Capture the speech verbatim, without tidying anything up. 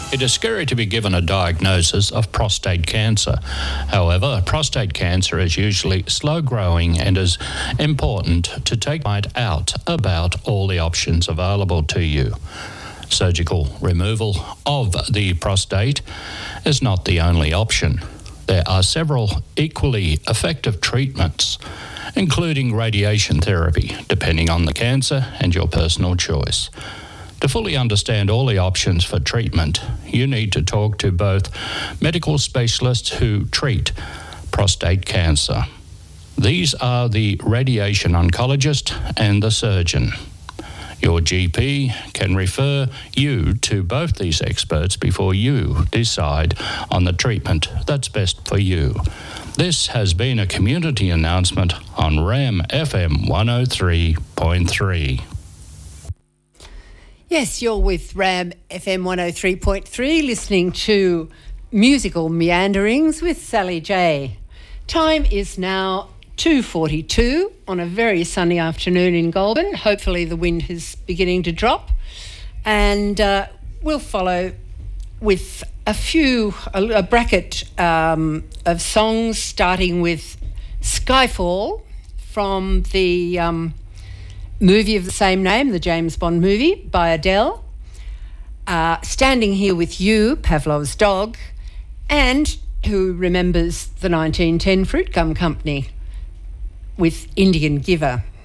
It is scary to be given a diagnosis of prostate cancer. However, prostate cancer is usually slow-growing and is important to take right out about all the options available to you. Surgical removal of the prostate is not the only option. There are several equally effective treatments, including radiation therapy, depending on the cancer and your personal choice. To fully understand all the options for treatment, you need to talk to both medical specialists who treat prostate cancer. These are the radiation oncologist and the surgeon. Your G P can refer you to both these experts before you decide on the treatment that's best for you. This has been a community announcement on RAM F M one oh three point three. Yes, you're with RAM F M one oh three point three, listening to Musical Meanderings with Sally J. Time is now two forty-two on a very sunny afternoon in Goulburn. Hopefully the wind is beginning to drop. And uh, we'll follow with a few, a, a bracket um, of songs, starting with Skyfall from the um, movie of the same name, the James Bond movie by Adele. Uh, Standing Here With You, Pavlov's Dog, and who remembers the nineteen ten Fruit Gum Company with Indian Giver.